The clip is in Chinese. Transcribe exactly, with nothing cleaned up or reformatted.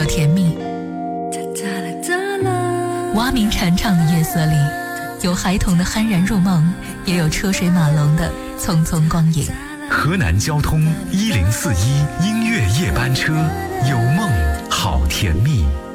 甜蜜。蛙鸣蝉唱的夜色里，有孩童的酣然入梦，也有车水马龙的匆匆光影。 河南交通一零四一音乐夜班车，有梦好甜蜜。